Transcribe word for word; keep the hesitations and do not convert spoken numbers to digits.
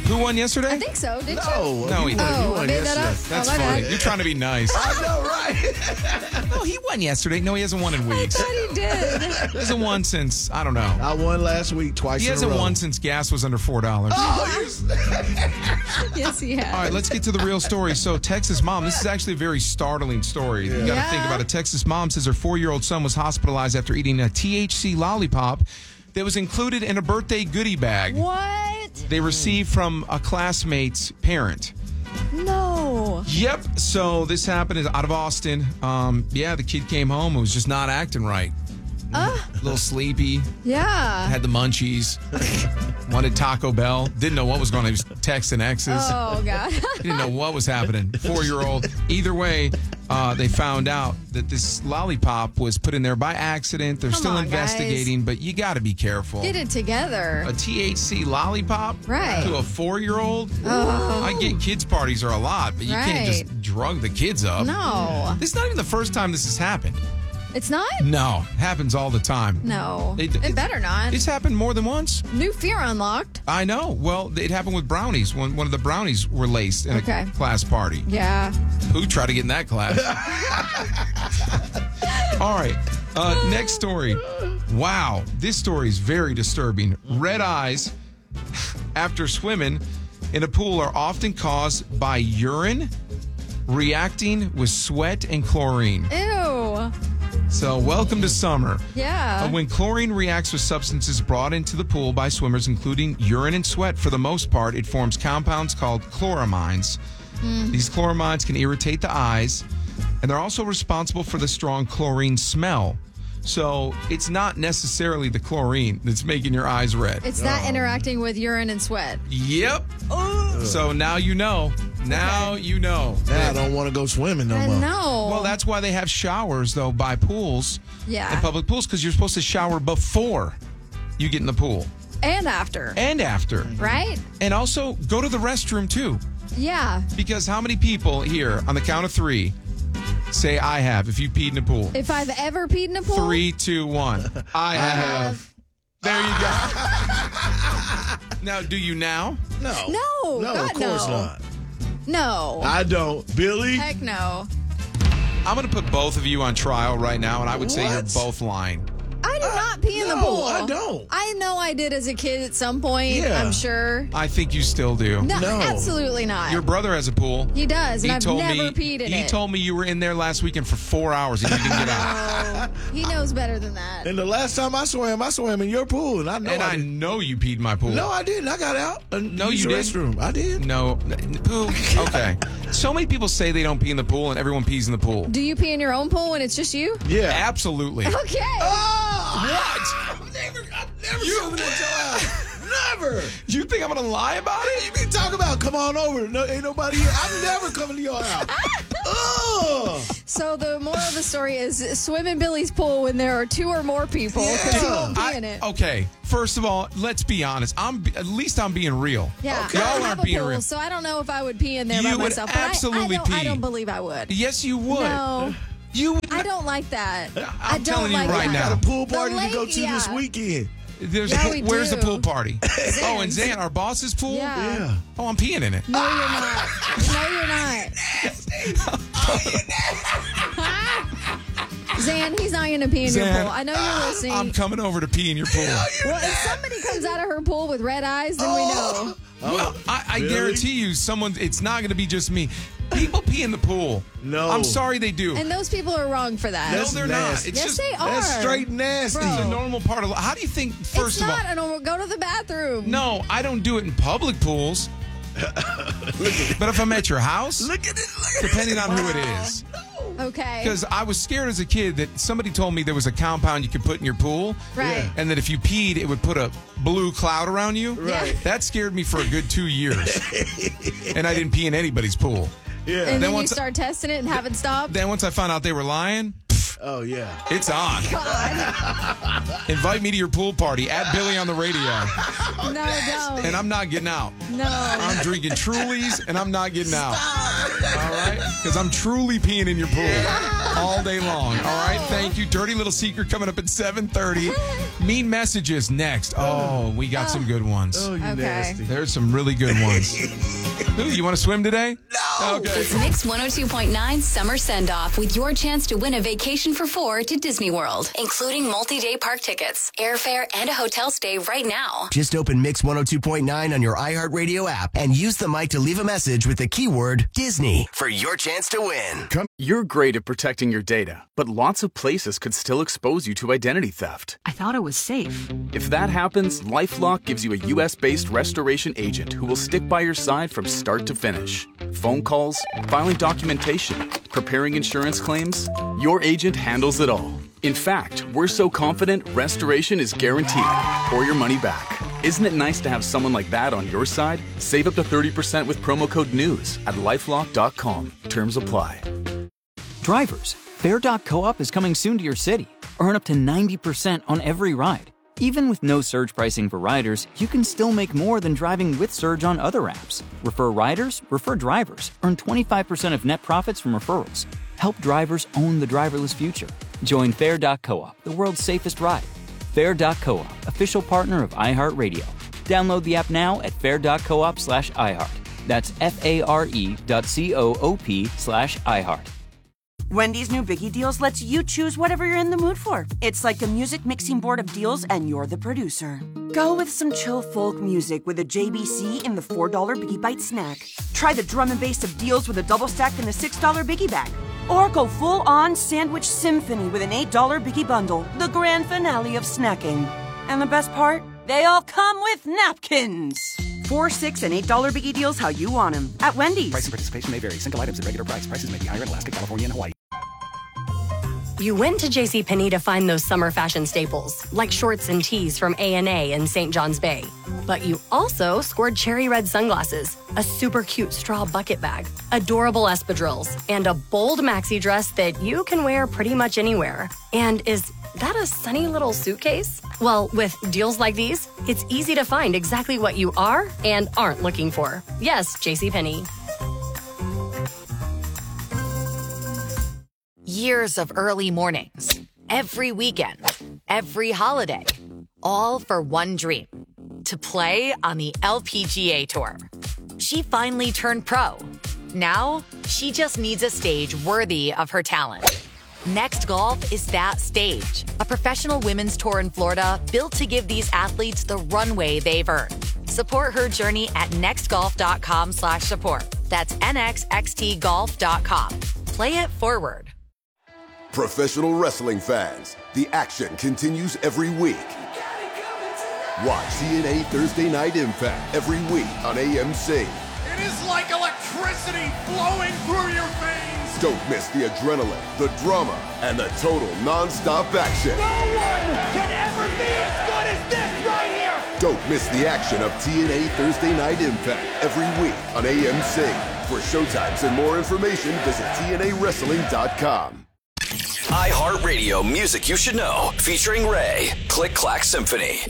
Who won yesterday? I think so. Did No, you? No, he you didn't. won- you Oh, I won made that yesterday. up. That's Oh, my funny. bad. You're trying to be nice. I know, right? No, he won yesterday. No, he hasn't won in I weeks. thought he did. He hasn't won since, I don't know. I won last week twice He in a hasn't row. won since gas was under four dollars. Oh, you Yes, he has. All right, let's get to the real story. So, Texas mom, this is actually a very startling story. You got to Yeah. think about it. Texas mom says her four-year-old son was hospitalized after eating a T H C lollipop that was included in a birthday goodie bag What? they received from a classmate's parent. No. Yep. So this happened out of Austin. Um, yeah, the kid came home and was just not acting right. Uh, A little sleepy. yeah. Had the munchies. Wanted Taco Bell. Didn't know what was going on. He was texting exes. Oh, God. He didn't know what was happening. Four-year-old. Either way, uh, they found out that this lollipop was put in there by accident. They're Come still on, investigating, but you got to be careful. Get it together. A T H C lollipop Right. to a four-year-old? Oh. I get kids' parties are a lot, but you can't Right. just drug the kids up. No. This is not even the first time this has happened. It's not? No, happens all the time. No. It- It, it- better not. It's happened more than once. New fear unlocked. I know. Well, it happened with brownies. When one of the brownies were laced in Okay. a class party. Yeah. Who tried to get in that class? All right. Uh, next story. Wow. This story is very disturbing. Red eyes after swimming in a pool are often caused by urine reacting with sweat and chlorine. Ew. So, welcome to summer. Yeah. Uh, when chlorine reacts with substances brought into the pool by swimmers, including urine and sweat, for the most part, it forms compounds called chloramines. These chloramines can irritate the eyes, and they're also responsible for the strong chlorine smell. So it's not necessarily the chlorine that's making your eyes red. It's not interacting with urine and sweat. Yep. So now you know. Now you know. Now I don't want to go swimming no I more. know. Well, that's why they have showers, though, by pools. Yeah. In public pools, because you're supposed to shower before you get in the pool And after. and after. Right? And also go to the restroom, too. Yeah. Because how many people here, on the count of three, say I have if you peed in a pool? If I've ever peed in a pool. Three, two, one. I have. There you go. Now, do you now? No. No, No, God, of course no. not. No. I don't. Billy? Heck no. I'm going to put both of you on trial right now, and I would say you're What? both lying. I do not pee in the no, pool. I don't. I know I did as a kid at some point, Yeah. I'm sure. I think you still do. No, No. absolutely not. Your brother has a pool. he does, and He I've told never me. peed in he it. told me you were in there last weekend for four hours and you didn't get out. Oh, he knows better than that. And the last time I swam, I swam in your pool, and I know And I I didn't. know you peed in my pool. No, I didn't. I got out. And No, used you the didn't. restroom. I did. No, n- poo. Okay. So many people say they don't pee in the pool, and everyone pees in the pool. Do you pee in your own pool when it's just you? Yeah. Absolutely. Okay. Oh, what? I've never, I've never swimming at your house. Never. You think I'm gonna lie about it? You be talking about come on over. No, ain't nobody here. I'm never coming to your house. Ugh. So the moral of the story is swim in Billy's pool when there are two or more people because he Yeah. won't pee I- in it. okay. First of all, let's be honest. I'm at least I'm being real. Yeah, Okay. I Y'all don't aren't have a being pool, real. so I don't know if I would pee in there by You would myself. But I- absolutely I, don't, I pee. don't believe I would. Yes, you would. No, You. Would I don't like that. I'm I don't telling you like right that. now. Got a pool The party to go lake- to this yeah. weekend. There's Yeah, we where's the do. pool party? Oh, and Zan, our boss's pool. Yeah. Yeah. Oh, I'm peeing in it. No, you're not. No, you're not. Zan, he's not going to pee in your Zan, pool. I know you're listening. I'm coming over to pee in your pool. Well, if somebody comes out of her pool with red eyes, then we know. Well, I, I really? guarantee you, someone. It's not going to be just me. People pee in the pool. No. I'm sorry they do. And those people are wrong for that. no, That's they're nasty. not. It's yes, just they are. That's straight nasty. Bro. it's a normal part of. How do you think? First it's of all, not a normal. Go to the bathroom. no, I don't do it in public pools. But if I'm at your house, Look at it. Look at depending on who it Wow. is. Okay. Because I was scared as a kid that somebody told me there was a compound you could put in your pool. Right. Yeah. And that if you peed, it would put a blue cloud around you. Right. That scared me for a good two years. And I didn't pee in anybody's pool. Yeah. And then then you once- start testing it and haven't stopped. Then once I found out they were lying, Oh, yeah. it's on. God. Invite me to your pool party at Billy on the radio. No, don't. And I'm not getting out. No. I'm drinking Trulies and I'm not getting out. All right? Because I'm truly peeing in your pool all day long. All right? Thank you. Dirty Little Secret coming up at seven thirty. Mean Messages next. Oh, we got some good ones. Oh, you Okay. nasty. There's some really good ones. Ooh, you want to swim today? No. Okay. It's Mix one oh two point nine Summer Send-Off with your chance to win a vacation for four to Disney World, including multi-day park tickets, airfare, and a hotel stay right now. Just open Mix one oh two point nine on your iHeartRadio app and use the mic to leave a message with the keyword Disney for your chance to win. You're great at protecting your data, but lots of places could still expose you to identity theft. I thought it was safe. If that happens, LifeLock gives you a U S-based restoration agent who will stick by your side from start to finish. Phone calls, filing documentation, preparing insurance claims, your agent handles it all. In fact, we're so confident restoration is guaranteed or your money back. Isn't it nice to have someone like that on your side? Save up to thirty percent with promo code NEWS at lifelock dot com. Terms apply. Drivers, Fare dot co-op is coming soon to your city. Earn up to ninety percent on every ride. Even with no surge pricing for riders, you can still make more than driving with Surge on other apps. Refer riders, refer drivers. Earn twenty-five percent of net profits from referrals. Help drivers own the driverless future. Join Fare dot co-op, the world's safest ride. Fare dot co-op, official partner of iHeartRadio. Download the app now at fare dot coop slash iHeart. That's F-A-R-E dot C-O-O-P slash iHeart. Wendy's new Biggie Deals lets you choose whatever you're in the mood for. It's like a music mixing board of deals, and you're the producer. Go with some chill folk music with a J B C in the four dollar Biggie Bite snack. Try the drum and bass of deals with a double stack in the six dollar Biggie Bag. Or go full-on sandwich symphony with an eight dollar Biggie Bundle, the grand finale of snacking. And the best part? They all come with napkins. Four, six, and eight dollar Biggie Deals how you want them at Wendy's. Price and participation may vary. Single items at regular price. Prices may be higher in Alaska, California, and Hawaii. You went to JCPenney to find those summer fashion staples, like shorts and tees from A and A in Saint John's Bay. But you also scored cherry red sunglasses, a super cute straw bucket bag, adorable espadrilles, and a bold maxi dress that you can wear pretty much anywhere. And is that a sunny little suitcase? Well, with deals like these, it's easy to find exactly what you are and aren't looking for. Yes, JCPenney. Years of early mornings, every weekend, every holiday, all for one dream, to play on the L P G A Tour. She finally turned pro. Now, she just needs a stage worthy of her talent. Next Golf is that stage, a professional women's tour in Florida built to give these athletes the runway they've earned. Support her journey at nextgolf.com slash support. That's nxxtgolf dot com. Play it forward. Professional wrestling fans, the action continues every week. Watch T N A Thursday Night Impact every week on A M C. It is like electricity flowing through your veins. Don't miss the adrenaline, the drama, and the total non-stop action. No one can ever be as good as this right here. Don't miss the action of T N A Thursday Night Impact every week on A M C. For showtimes and more information, visit T N A wrestling dot com. iHeartRadio Music You Should Know, featuring Ray. Click Clack Symphony.